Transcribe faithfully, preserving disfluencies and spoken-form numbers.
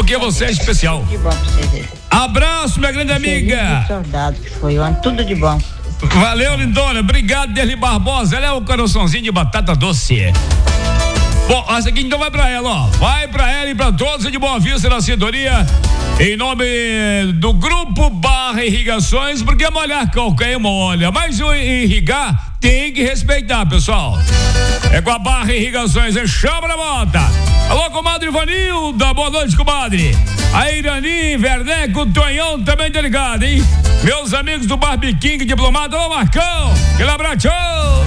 porque você é especial. Tudo de bom pra você ver. Abraço, minha grande amiga. Soldado que foi ontem, tudo de bom. Valeu, lindona. Obrigado, Derli Barbosa. Ela é o coraçãozinho de batata doce. Bom, a seguinte então vai pra ela, ó. Vai pra ela e pra todos de Boa Vista na sintonia. Em nome do Grupo Barra Irrigações, porque molhar qualquer molha, mas o irrigar tem que respeitar, pessoal. É com a Barra Irrigações, é chama na bota. Alô, comadre Ivanilda, boa noite, comadre. A Irani, Verneco, Tonhão também tá ligado, hein? Meus amigos do Barbie King Diplomado, alô, Marcão, aquele abraço.